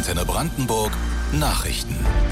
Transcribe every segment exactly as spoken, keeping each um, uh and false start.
Antenne Brandenburg Nachrichten.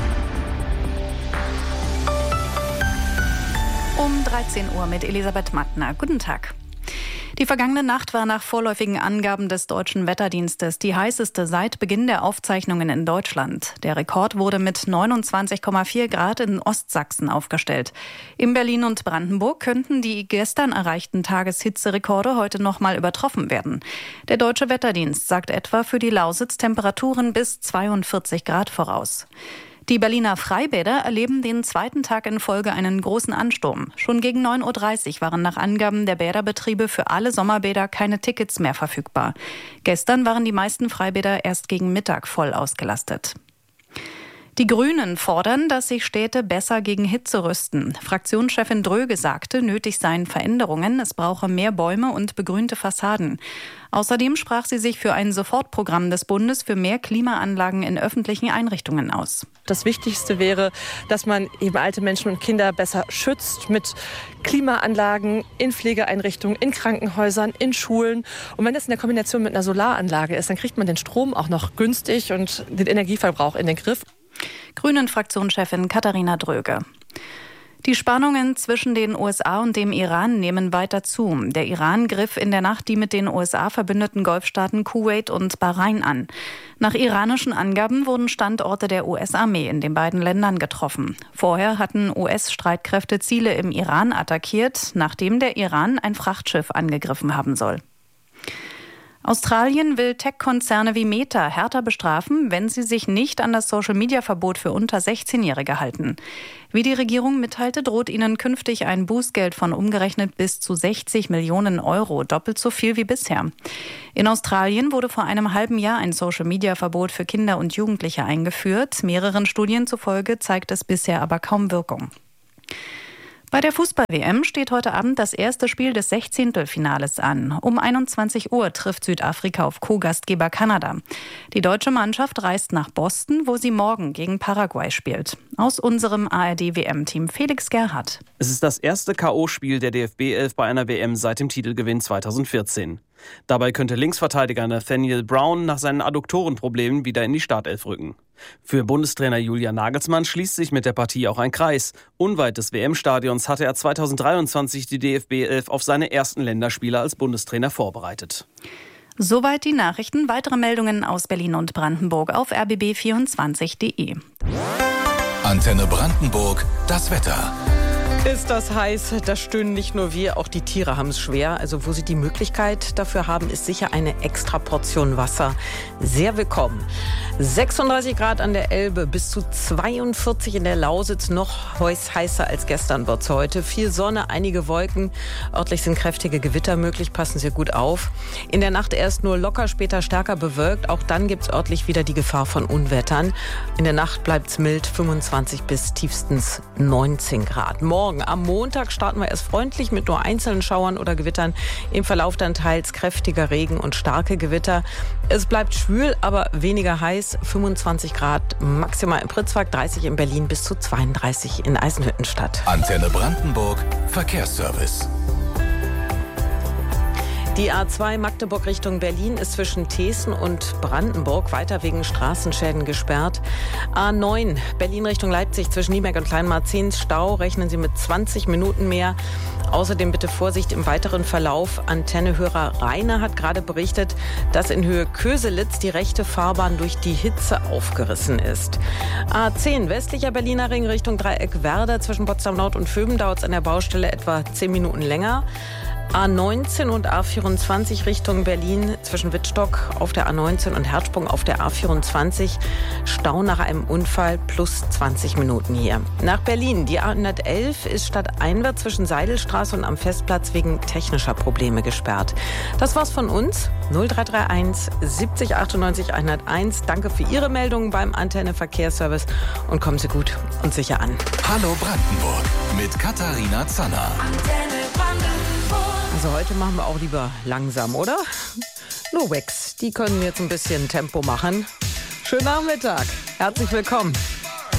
Um dreizehn Uhr mit Elisabeth Mattner. Guten Tag. Die vergangene Nacht war nach vorläufigen Angaben des Deutschen Wetterdienstes die heißeste seit Beginn der Aufzeichnungen in Deutschland. Der Rekord wurde mit neunundzwanzig Komma vier Grad in Ostsachsen aufgestellt. In Berlin und Brandenburg könnten die gestern erreichten Tageshitzerekorde heute nochmal übertroffen werden. Der Deutsche Wetterdienst sagt etwa für die Lausitz Temperaturen bis zweiundvierzig Grad voraus. Die Berliner Freibäder erleben den zweiten Tag in Folge einen großen Ansturm. Schon gegen neun Uhr dreißig waren nach Angaben der Bäderbetriebe für alle Sommerbäder keine Tickets mehr verfügbar. Gestern waren die meisten Freibäder erst gegen Mittag voll ausgelastet. Die Grünen fordern, dass sich Städte besser gegen Hitze rüsten. Fraktionschefin Dröge sagte, nötig seien Veränderungen, es brauche mehr Bäume und begrünte Fassaden. Außerdem sprach sie sich für ein Sofortprogramm des Bundes für mehr Klimaanlagen in öffentlichen Einrichtungen aus. Das Wichtigste wäre, dass man eben alte Menschen und Kinder besser schützt mit Klimaanlagen in Pflegeeinrichtungen, in Krankenhäusern, in Schulen. Und wenn das in der Kombination mit einer Solaranlage ist, dann kriegt man den Strom auch noch günstig und den Energieverbrauch in den Griff. Grünen-Fraktionschefin Katharina Dröge. Die Spannungen zwischen den U S A und dem Iran nehmen weiter zu. Der Iran griff in der Nacht die mit den U S A verbündeten Golfstaaten Kuwait und Bahrain an. Nach iranischen Angaben wurden Standorte der U S-Armee in den beiden Ländern getroffen. Vorher hatten U S-Streitkräfte Ziele im Iran attackiert, nachdem der Iran ein Frachtschiff angegriffen haben soll. Australien will Tech-Konzerne wie Meta härter bestrafen, wenn sie sich nicht an das Social-Media-Verbot für unter sechzehnjährige halten. Wie die Regierung mitteilte, droht ihnen künftig ein Bußgeld von umgerechnet bis zu sechzig Millionen Euro, doppelt so viel wie bisher. In Australien wurde vor einem halben Jahr ein Social-Media-Verbot für Kinder und Jugendliche eingeführt. Mehreren Studien zufolge zeigt es bisher aber kaum Wirkung. Bei der Fußball-W M steht heute Abend das erste Spiel des Sechzehntelfinales an. Um einundzwanzig Uhr trifft Südafrika auf Co-Gastgeber Kanada. Die deutsche Mannschaft reist nach Boston, wo sie morgen gegen Paraguay spielt. Aus unserem A R D-W M-Team Felix Gerhardt. Es ist das erste K O-Spiel der D F B elf bei einer W M seit dem Titelgewinn zweitausendvierzehn. Dabei könnte Linksverteidiger Nathaniel Brown nach seinen Adduktorenproblemen wieder in die Startelf rücken. Für Bundestrainer Julian Nagelsmann schließt sich mit der Partie auch ein Kreis. Unweit des W M-Stadions hatte er zweitausenddreiundzwanzig die D F B elf auf seine ersten Länderspiele als Bundestrainer vorbereitet. Soweit die Nachrichten. Weitere Meldungen aus Berlin und Brandenburg auf r b b vierundzwanzig punkt d e. Antenne Brandenburg, das Wetter. Ist das heiß, das stöhnen nicht nur wir, auch die Tiere haben es schwer. Also wo sie die Möglichkeit dafür haben, ist sicher eine extra Portion Wasser sehr willkommen. sechsunddreißig Grad an der Elbe, bis zu zweiundvierzig in der Lausitz, noch heißer als gestern wird's heute. Viel Sonne, einige Wolken, örtlich sind kräftige Gewitter möglich, passen Sie gut auf. In der Nacht erst nur locker, später stärker bewölkt, auch dann gibt's örtlich wieder die Gefahr von Unwettern. In der Nacht bleibt's mild, fünfundzwanzig bis tiefstens neunzehn Grad. Morgen am Montag starten wir erst freundlich mit nur einzelnen Schauern oder Gewittern. Im Verlauf dann teils kräftiger Regen und starke Gewitter. Es bleibt schwül, aber weniger heiß. fünfundzwanzig Grad maximal in Pritzwalk, dreißig in Berlin bis zu zweiunddreißig in Eisenhüttenstadt. Antenne Brandenburg Verkehrsservice. Die A zwei Magdeburg Richtung Berlin ist zwischen Thesen und Brandenburg weiter wegen Straßenschäden gesperrt. A neun Berlin Richtung Leipzig zwischen Nieberg und Kleinmarzens Stau, rechnen Sie mit zwanzig Minuten mehr. Außerdem bitte Vorsicht im weiteren Verlauf. Antennehörer Rainer hat gerade berichtet, dass in Höhe Köselitz die rechte Fahrbahn durch die Hitze aufgerissen ist. A zehn westlicher Berliner Ring Richtung Dreieck Werder zwischen Potsdam Nord und Vöben dauert es an der Baustelle etwa zehn Minuten länger. A neunzehn und A vierundzwanzig Richtung Berlin zwischen Wittstock auf der A neunzehn und Herzsprung auf der A vierundzwanzig. Stau nach einem Unfall plus zwanzig Minuten hier. Nach Berlin, die A hundertelf ist stadteinwärts zwischen Seidelstraße und am Festplatz wegen technischer Probleme gesperrt. Das war's von uns. null drei drei eins siebzig achtundneunzig hunderteins. Danke für Ihre Meldungen beim Antenne Verkehrsservice und kommen Sie gut und sicher an. Hallo Brandenburg mit Katharina Zanner. Antenne Brandenburg. Also heute machen wir auch lieber langsam, oder? No Wax, die können jetzt ein bisschen Tempo machen. Schönen Nachmittag. Herzlich willkommen.